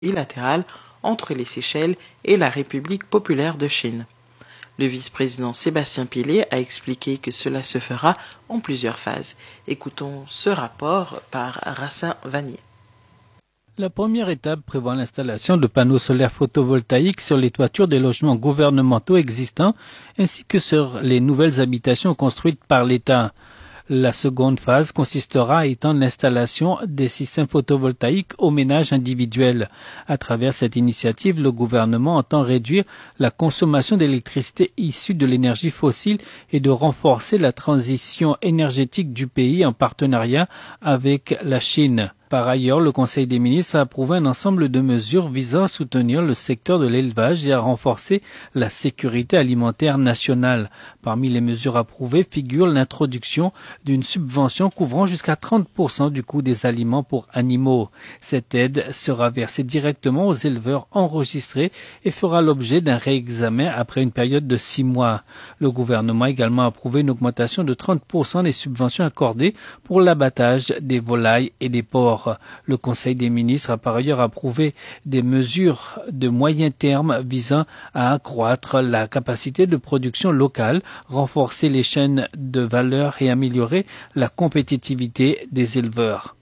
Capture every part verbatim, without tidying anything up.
bilatérale entre les Seychelles et la République populaire de Chine. Le vice-président Sébastien Pillet a expliqué que cela se fera en plusieurs phases. Écoutons ce rapport par Racine Vanier. La première étape prévoit l'installation de panneaux solaires photovoltaïques sur les toitures des logements gouvernementaux existants ainsi que sur les nouvelles habitations construites par l'État. La seconde phase consistera à étendre l'installation des systèmes photovoltaïques aux ménages individuels. À travers cette initiative, le gouvernement entend réduire la consommation d'électricité issue de l'énergie fossile et de renforcer la transition énergétique du pays en partenariat avec la Chine. Par ailleurs, le Conseil des ministres a approuvé un ensemble de mesures visant à soutenir le secteur de l'élevage et à renforcer la sécurité alimentaire nationale. Parmi les mesures approuvées figure l'introduction d'une subvention couvrant jusqu'à trente pour cent du coût des aliments pour animaux. Cette aide sera versée directement aux éleveurs enregistrés et fera l'objet d'un réexamen après une période de six mois. Le gouvernement a également approuvé une augmentation de trente pour cent des subventions accordées pour l'abattage des volailles et des porcs. Le Conseil des ministres a par ailleurs approuvé des mesures de moyen terme visant à accroître la capacité de production locale, renforcer les chaînes de valeur et améliorer la compétitivité des éleveurs.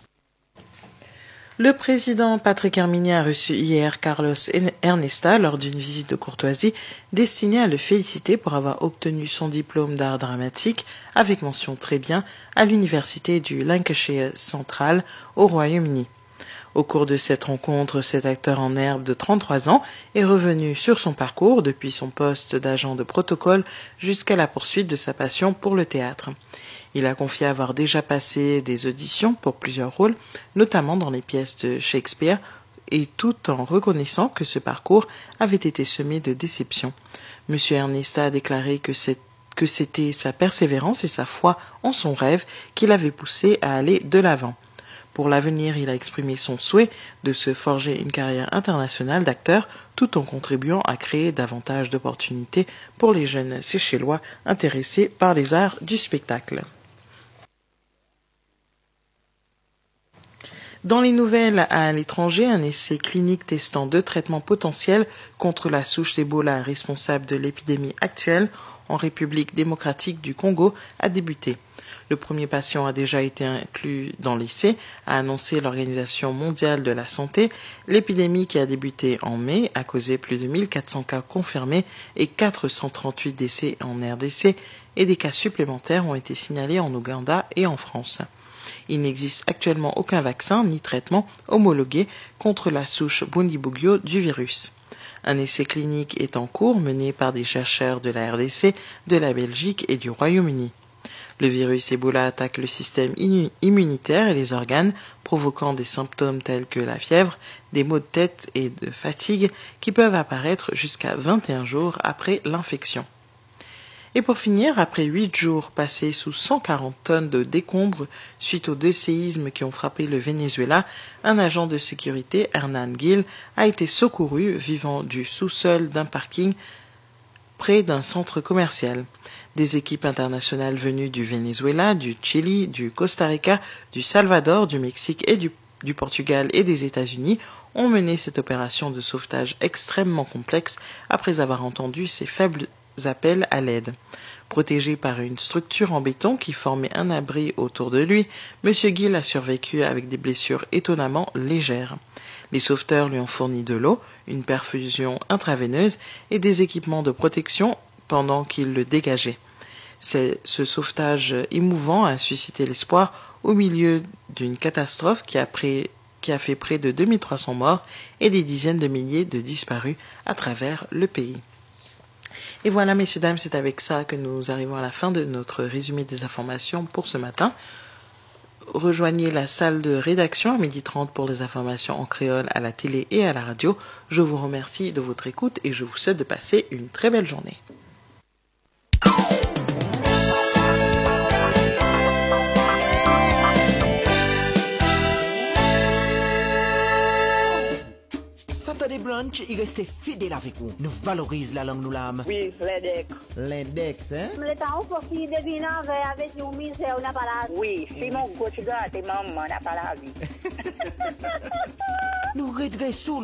Le président Patrick Herminier a reçu hier Carlos Ernesta lors d'une visite de courtoisie destinée à le féliciter pour avoir obtenu son diplôme d'art dramatique avec mention très bien à l'université du Lancashire Central au Royaume-Uni. Au cours de cette rencontre, cet acteur en herbe de trente-trois ans est revenu sur son parcours depuis son poste d'agent de protocole jusqu'à la poursuite de sa passion pour le théâtre. Il a confié avoir déjà passé des auditions pour plusieurs rôles, notamment dans les pièces de Shakespeare, et tout en reconnaissant que ce parcours avait été semé de déceptions. Monsieur Ernesta a déclaré que, c'est, que c'était sa persévérance et sa foi en son rêve qui l'avaient poussé à aller de l'avant. Pour l'avenir, il a exprimé son souhait de se forger une carrière internationale d'acteur tout en contribuant à créer davantage d'opportunités pour les jeunes Seychellois intéressés par les arts du spectacle. Dans les nouvelles à l'étranger, un essai clinique testant deux traitements potentiels contre la souche d'Ebola responsable de l'épidémie actuelle en République démocratique du Congo a débuté. Le premier patient a déjà été inclus dans l'essai, a annoncé l'Organisation mondiale de la santé. L'épidémie qui a débuté en mai a causé plus de mille quatre cents cas confirmés et quatre cent trente-huit décès en R D C et des cas supplémentaires ont été signalés en Ouganda et en France. Il n'existe actuellement aucun vaccin ni traitement homologué contre la souche Bundibugyo du virus. Un essai clinique est en cours mené par des chercheurs de la R D C, de la Belgique et du Royaume-Uni. Le virus Ebola attaque le système immunitaire et les organes, provoquant des symptômes tels que la fièvre, des maux de tête et de fatigue qui peuvent apparaître jusqu'à vingt et un jours après l'infection. Et pour finir, après huit jours passés sous cent quarante tonnes de décombres suite aux deux séismes qui ont frappé le Venezuela, un agent de sécurité, Hernan Gil, a été secouru vivant du sous-sol d'un parking près d'un centre commercial. Des équipes internationales venues du Venezuela, du Chili, du Costa Rica, du Salvador, du Mexique et du, du Portugal et des États-Unis ont mené cette opération de sauvetage extrêmement complexe après avoir entendu ces faibles appels à l'aide. Protégé par une structure en béton qui formait un abri autour de lui, M. Gill a survécu avec des blessures étonnamment légères. Les sauveteurs lui ont fourni de l'eau, une perfusion intraveineuse et des équipements de protection pendant qu'il le dégageait. C'est ce sauvetage émouvant a suscité l'espoir au milieu d'une catastrophe qui a, pré... qui a fait près de deux mille trois cents morts et des dizaines de milliers de disparus à travers le pays. Et voilà, messieurs, dames, c'est avec ça que nous arrivons à la fin de notre résumé des informations pour ce matin. Rejoignez la salle de rédaction à midi trente pour les informations en créole à la télé et à la radio. Je vous remercie de votre écoute et je vous souhaite de passer une très belle journée. Saturday Brunch, il reste fidèle avec vous. Nous valorise la langue nous l'âme. Oui, l'index. L'index, hein? Le temps faut qu'il devine avec nous misère, on n'a pas la vie. Oui, si mon coach gars, t'es maman, n'a pas la vie. nous redressons